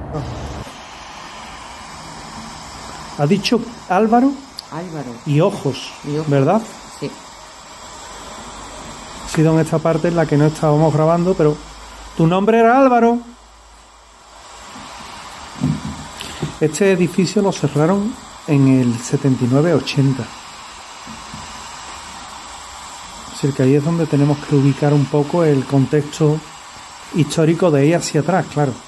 Ha dicho Álvaro Álvaro. y ojos, Y ojos. ¿verdad? Sí. Ha sido en esta parte en la que no estábamos grabando, pero tu nombre era Álvaro. Este edificio lo cerraron en el 79-80. Es decir, que ahí es donde tenemos que ubicar un poco el contexto histórico de ahí hacia atrás, claro.